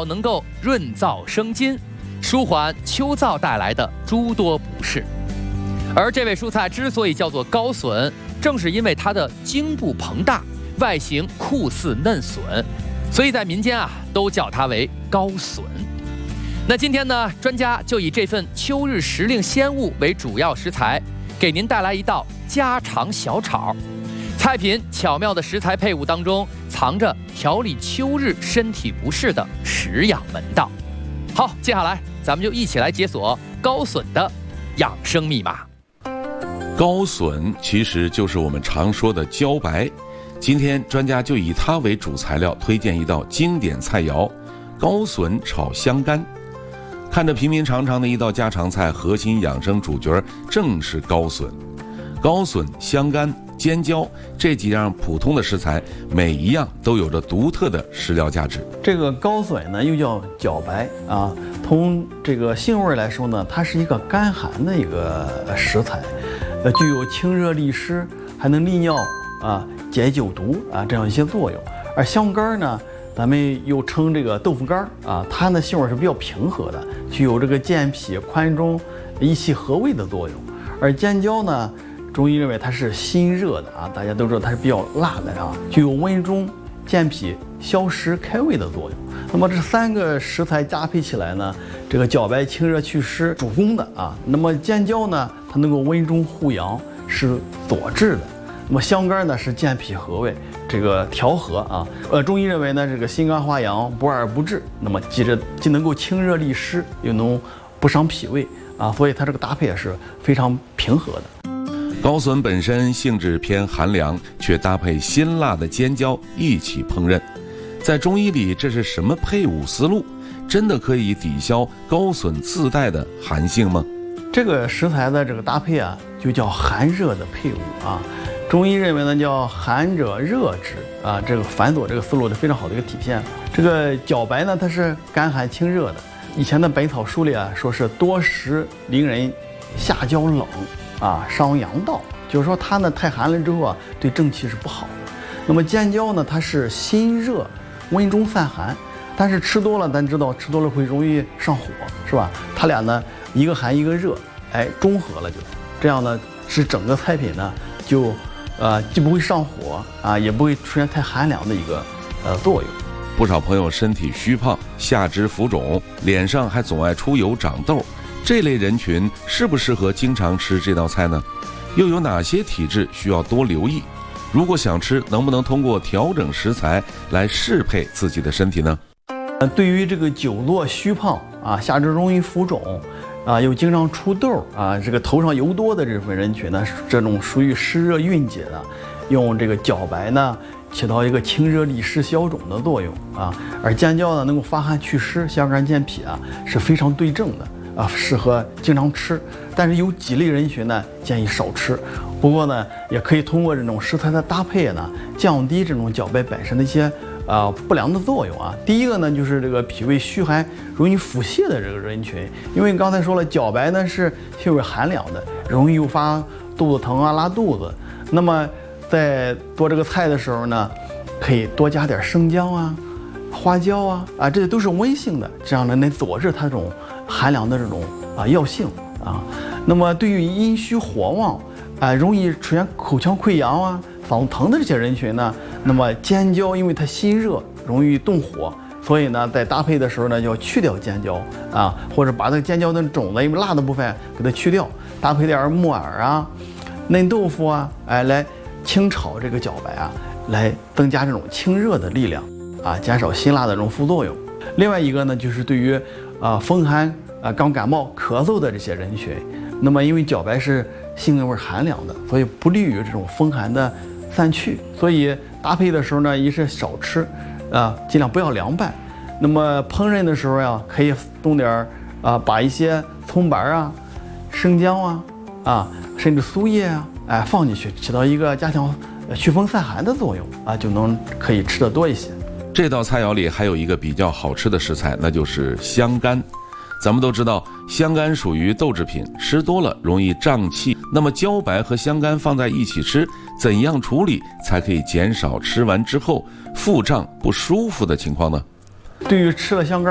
好能够润燥生津，舒缓秋燥带来的诸多不适。而这味蔬菜之所以叫做高笋，正是因为它的茎部膨大，外形酷似嫩笋，所以在民间都叫它为高笋。那今天呢，专家就以这份秋日时令鲜物为主要食材，给您带来一道家常小炒。菜品巧妙的食材配伍当中，藏着调理秋日身体不适的食养门道。好，接下来咱们就一起来解锁高笋的养生密码。 高笋其实就是我们常说的茭白，今天专家就以它为主材料，推荐一道经典菜肴——高笋炒香干。看着平平常常的一道家常菜，核心养生主角正是高笋。高笋、香干、尖椒这几样普通的食材，每一样都有着独特的食疗价值。 这个高笋呢，又叫茭白啊。从这个性味来说呢，它是一个甘寒的一个食材，具有清热利湿，还能利尿解酒毒这样一些作用。而香干呢，咱们又称这个豆腐干它呢性味是比较平和的，具有这个健脾宽中、益气和胃的作用。而尖椒呢，中医认为它是辛热的大家都知道它是比较辣的具有温中、健脾、消食、开胃的作用。那么这三个食材搭配起来呢，这个茭白清热祛湿主攻的那么尖椒呢，它能够温中护阳，是佐治的。那么香干呢是健脾和胃，这个调和中医认为呢，这个心肝化阳，不二不滞。那么既能够清热利湿，又能不伤脾胃所以它这个搭配也是非常平和的。 高笋本身性质偏寒凉，却搭配辛辣的尖椒一起烹饪，在中医里这是什么配伍思路？真的可以抵消高笋自带的寒性吗？ 这个食材的这个搭配就叫寒热的配伍中医认为呢，叫寒者热之这个反佐这个思路是非常好的一个体现。这个茭白呢，它是甘寒清热的。以前的《本草书》里说是多食令人下焦冷伤阳道，就是说它呢太寒了之后对正气是不好的。那么尖椒呢，它是辛热温中散寒，但是吃多了咱知道吃多了会容易上火，是吧？它俩呢一个寒一个热，中和了，就这样呢是整个菜品呢就既不会上火也不会出现太寒凉的一个作用。 不少朋友身体虚胖，下肢浮肿，脸上还总爱出油长痘，这类人群适不适合经常吃这道菜呢？又有哪些体质需要多留意？如果想吃，能不能通过调整食材来适配自己的身体呢？ 对于这个久坐虚胖下肢容易浮肿又经常出痘这个头上油多的这部分人群呢，这种属于湿热蕴结的，用这个茭白呢起到一个清热利湿消肿的作用而尖椒呢能够发汗祛湿、香干健脾是非常对症的适合经常吃。但是有几类人群呢建议少吃。不过呢，也可以通过这种食材的搭配呢，降低这种茭白本身的一些不良的作用第一个呢，就是这个脾胃虚寒、容易腹泻的这个人群，因为刚才说了，茭白呢是性味寒凉的，容易诱发肚子疼拉肚子。那么在做这个菜的时候呢，可以多加点生姜花椒这些都是温性的，这样呢能佐治它这种寒凉的这种药性那么对于阴虚火旺容易出现口腔溃疡嗓子疼的这些人群呢，那么尖椒因为它辛热，容易动火，所以呢在搭配的时候呢，就要去掉尖椒或者把这个尖椒的种子，因为辣的部分给它去掉，搭配点木耳嫩豆腐来清炒这个茭白来增加这种清热的力量减少辛辣的这种副作用。另外一个呢，就是对于风寒刚感冒咳嗽的这些人群，那么因为茭白是性味寒凉的，所以不利于这种风寒的散去，所以搭配的时候呢，一是少吃尽量不要凉拌。那么烹饪的时候可以弄点把一些葱白生姜甚至苏叶放进去，起到一个加强祛风散寒的作用就可以吃得多一些。 这道菜肴里还有一个比较好吃的食材，那就是香干。咱们都知道，香干属于豆制品，吃多了容易胀气。那么茭白和香干放在一起吃，怎样处理才可以减少吃完之后腹胀不舒服的情况呢？ 对于吃了香干